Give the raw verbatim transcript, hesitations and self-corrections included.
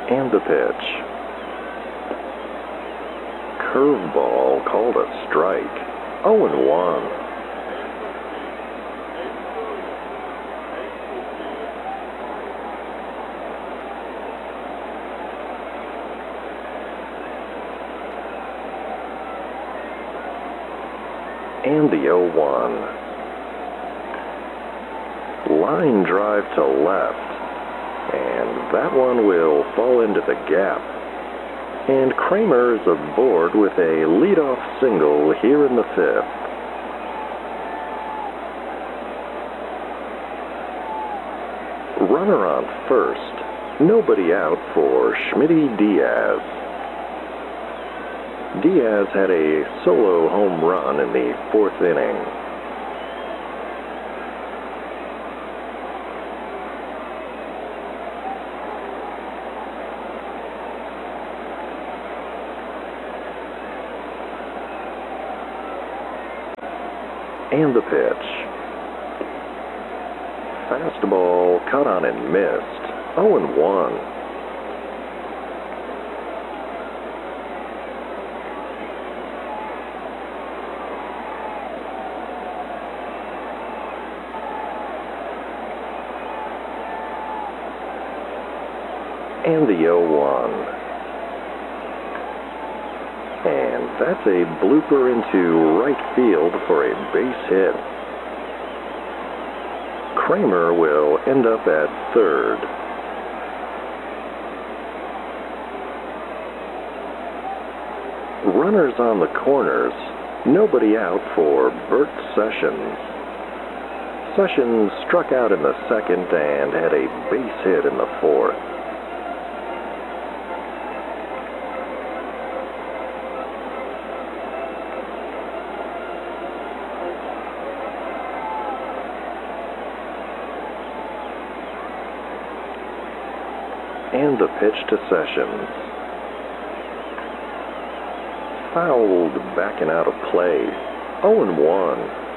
And the pitch. Curveball called a strike. oh and one. And the oh one. Line drive to left. And that one will fall into the gap. And Kramer is aboard with a leadoff single here in the fifth. Runner on first. Nobody out for Schmitty Diaz. Diaz had a solo home run in the fourth inning. And the pitch. Fastball cut on and missed. oh and one. And the oh one. And that's a blooper into right field for a base hit. Kramer will end up at third. Runners on the corners. Nobody out for Bert Sessions. Sessions struck out in the second and had a base hit in the fourth. And the pitch to Sessions. Fouled backing out of play. oh and one.